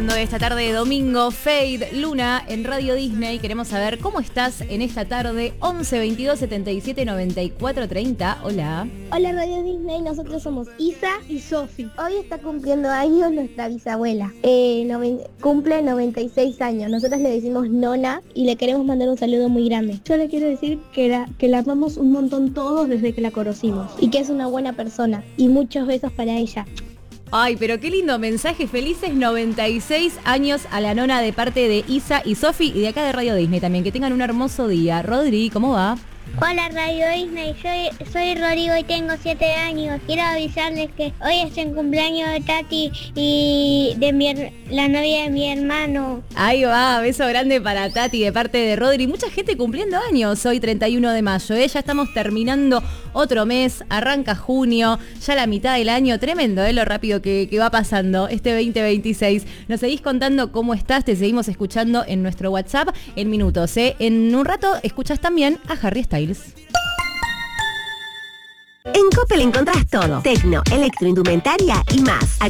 Esta tarde de domingo, Fade, Luna en Radio Disney. Queremos saber cómo estás en esta tarde. 11 22 77 94 30. Hola. Hola Radio Disney, nosotros somos Isa y Sofi. Hoy está cumpliendo años nuestra bisabuela. Cumple 96 años. Nosotros le decimos Nona y le queremos mandar un saludo muy grande. Yo le quiero decir que la amamos un montón todos desde que la conocimos y que es una buena persona. Y muchos besos para ella. Ay, pero qué lindo mensaje. Felices 96 años a la nona de parte de Isa y Sofi y de acá de Radio Disney también. Que tengan un hermoso día. Rodri, ¿cómo va? Hola Radio Disney, soy Rodrigo y tengo 7 años. Quiero avisarles que hoy es el cumpleaños de Tati y de la novia de mi hermano. Ahí va, beso grande para Tati de parte de Rodri. Mucha gente cumpliendo años hoy 31 de mayo. Ya estamos terminando otro mes, arranca junio, ya la mitad del año. Tremendo, lo rápido que va pasando este 2026. Nos seguís contando cómo estás, te seguimos escuchando en nuestro WhatsApp en minutos. En un rato escuchás también a Harry Styles. En Coppel encontrás todo, tecno, electroindumentaria y más.